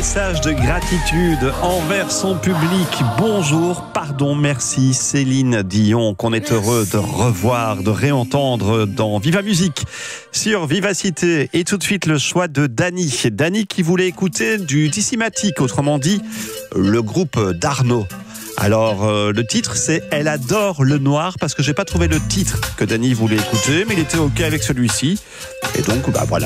message de gratitude envers son public. Bonjour, pardon, merci Céline Dion, qu'on est heureux de revoir, de réentendre dans Viva Musique sur Vivacité. Et tout de suite le choix de Dany. Dany qui voulait écouter du Discimatique, autrement dit le groupe d'Arnaud. Alors le titre c'est Elle adore le noir, parce que j'ai pas trouvé le titre que Dany voulait écouter, mais il était ok avec celui-ci. Et donc voilà.